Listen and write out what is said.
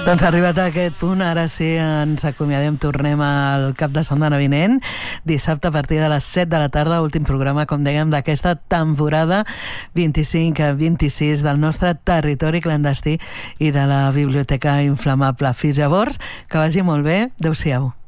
Doncs arribat a aquest punt, ara sí ens acomiadem, tornem al cap de setmana vinent, dissabte a partir de les 7 de la tarda, últim programa, com dèiem, d'aquesta temporada 25-26 del nostre territori clandestí i de la Biblioteca Inflamable. Fins llavors, que vagi molt bé, adeu-siau.